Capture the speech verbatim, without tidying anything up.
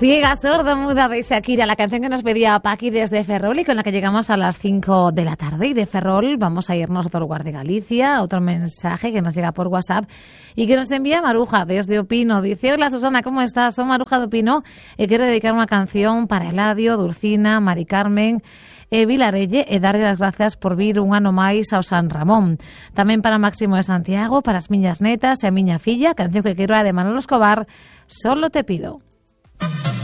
Ciega, sorda, muda de Shakira, la canción que nos pedía Paqui desde Ferrol y con la que llegamos a las cinco de la tarde. Y de Ferrol vamos a irnos a otro lugar de Galicia, otro mensaje que nos llega por WhatsApp y que nos envía Maruja desde Opino. Dice: hola Susana, ¿cómo estás? Soy Maruja de Opino y quiero dedicar una canción para Eladio, Dulcina, Mari Carmen e Vilarelle e darlle as gracias por vir un ano máis ao San Ramón. Tamén para Máximo de Santiago, para as miñas netas e a miña filla, canción que quero é de Manolo Escobar, Solo te pido.